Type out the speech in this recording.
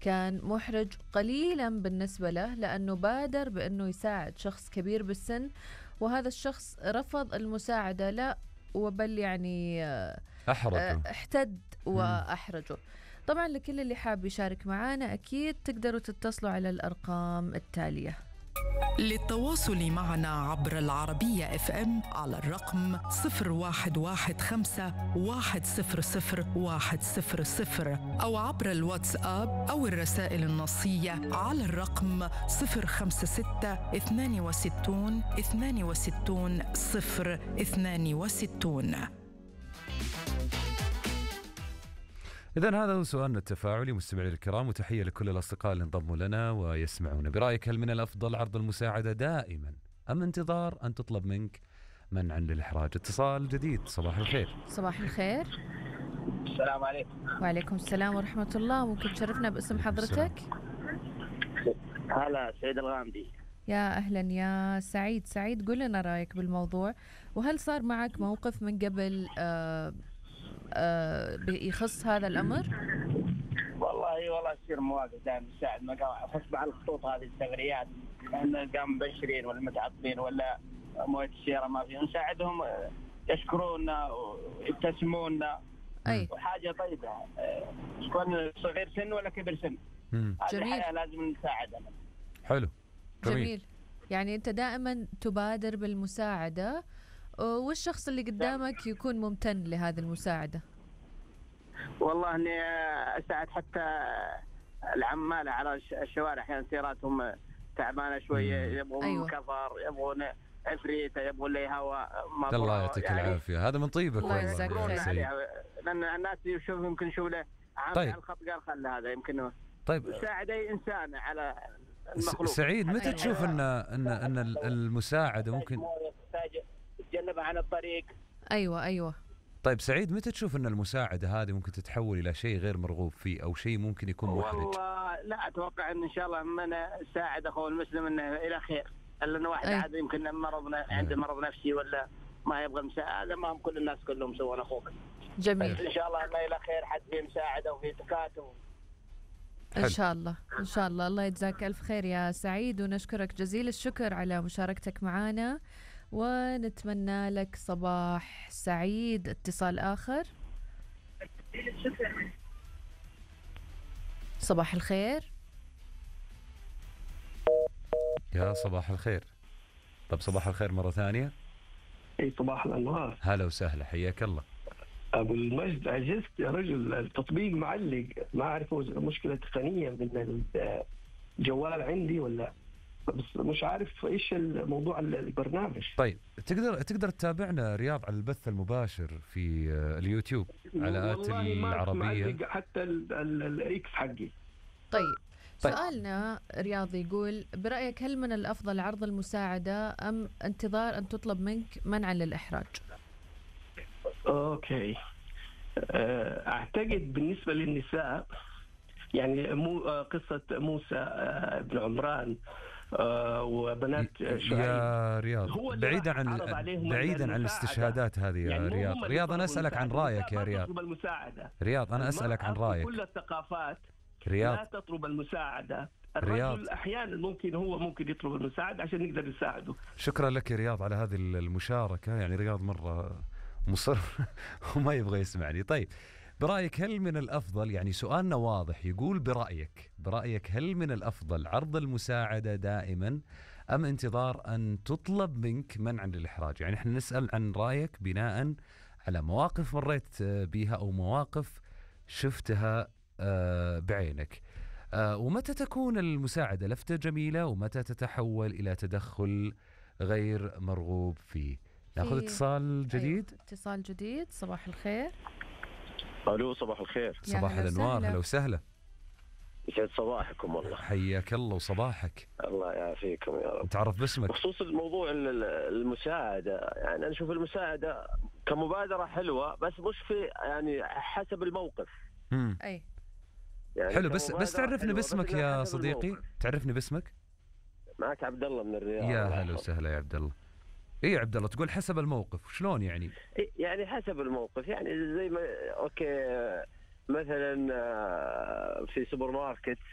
كان محرج قليلا بالنسبة له، لأنه بادر بأنه يساعد شخص كبير بالسن، وهذا الشخص رفض المساعدة، لا وبل يعني أحرجه، احتد وأحرجه. طبعا لكل اللي حاب يشارك معنا أكيد تقدروا تتصلوا على الأرقام التالية للتواصل معنا عبر العربية FM على الرقم 0115 100 100 أو عبر الواتساب أو الرسائل النصية على الرقم 056 62 62 062. إذن هذا هو سؤالنا التفاعلي مستمعي الكرام، وتحية لكل الأصدقاء اللي انضموا لنا ويسمعون. برأيك هل من الأفضل عرض المساعدة دائما أم انتظار أن تطلب منك منعا للإحراج؟ اتصال جديد. صباح الخير. صباح الخير. السلام عليكم. وعليكم السلام ورحمة الله. ممكن تشرفنا باسم حضرتك؟ هلا سعيد الغامدي. يا أهلا يا سعيد. سعيد قل لنا رأيك بالموضوع، وهل صار معك موقف من قبل يخص هذا الأمر؟ والله يصير مواقف دائما تساعد، خص مع الخطوط هذه الثغريات، لأن قام مبشرين ولا متعطلين ولا مويه السيارة ما في، نساعدهم يشكرونا ويبتسمونا. أي وحاجة طيبة، يكون صغير سن ولا كبر سن، هذه الحياة لازم نساعدهم. حلو. جميل. يعني أنت دائما تبادر بالمساعدة، والشخص اللي قدامك يكون ممتن لهذه المساعدة. والله اني اساعد حتى العمالة على الشوارع، احيانا سياراتهم تعبانة شوية، يبغون كفر، يبغون عفريتة، يبغون لي هواء. الله يعطيك العافية، هذا من طيبك والله. لأن الناس يشوف يمكن شو له عامل على الخط، قال خلى هذا يمكن يساعد أي إنسان على المخلوق. سعيد، متى تشوف أن المساعدة ممكن تتجنبها عن الطريق؟ أيوة. طيب سعيد، متى تشوف أن المساعدة هذه ممكن تتحول إلى شيء غير مرغوب فيه أو شيء ممكن يكون محرج؟ والله لا أتوقع إن شاء الله من ساعد أخوه المسلم إنه إلى خير، إلا واحد عاد يمكن عنده مرض نفسي ولا ما يبغى مساعدة، ما هم كل الناس كلهم سوون أخوك. جميل. إن شاء الله إنه إلى خير، حد فيه مساعدة وفيه تكاتف. إن شاء الله إن شاء الله. الله يجزاك ألف خير يا سعيد، ونشكرك جزيل الشكر على مشاركتك معنا، ونتمنى لك صباح سعيد. اتصال آخر. صباح الخير. يا صباح الخير. طب صباح الخير مرة ثانية. اي صباح الأنوار. هلا وسهلا، حياك الله. أبو المجد، عجزت يا رجل، التطبيق معلق، ما أعرف مشكلة تقنية من الجوال عندي ولا، بس مش عارف إيش الموضوع البرنامج. طيب تقدر تتابعنا رياض على البث المباشر في اليوتيوب على آت العربية، حتى الإكس حقي. طيب سؤالنا رياض يقول برأيك هل من الأفضل عرض المساعدة أم انتظار أن تطلب منك منعا للإحراج؟ أوكي، أعتقد بالنسبة للنساء يعني قصة موسى بن عمران وبنات شعيب يا رياض، بعيدا عن الاستشهادات هذه يا يعني رياض أنا أسألك عن رأيك يا رياض أنا أسألك عن رأيك. كل الثقافات رياض لا تطلب المساعدة، الرجل أحيانا ممكن يطلب المساعدة عشان نقدر نساعده. شكرا لك يا رياض على هذه المشاركة، يعني رياض مرة مصر وما يبغى يسمعني. طيب برأيك هل من الأفضل، يعني سؤالنا واضح يقول برأيك هل من الأفضل عرض المساعدة دائما أم انتظار أن تطلب منك منعا للإحراج؟ يعني احنا نسأل عن رأيك بناء على مواقف مريت بها أو مواقف شفتها بعينك، ومتى تكون المساعدة لفتة جميلة ومتى تتحول إلى تدخل غير مرغوب فيه. ناخذ اتصال جديد. أيوة. اتصال جديد. صباح الخير. الو صباح الخير. صباح الانوار. هلا وسهلا. يسعد صباحكم والله. حياك الله وصباحك. الله يعافيكم يا رب. نتعرف باسمك. بخصوص الموضوع المساعدة، يعني انا اشوف المساعدة كمبادرة حلوة، بس مش في يعني حسب الموقف. اي يعني حلو، بس تعرفني باسمك يا صديقي، تعرفني باسمك. معك عبد الله من الرياض. يا هلا وسهلا يا عبد الله. ايه عبد الله، تقول حسب الموقف، شلون يعني؟ يعني حسب الموقف، يعني زي ما اوكي مثلا في سوبر ماركت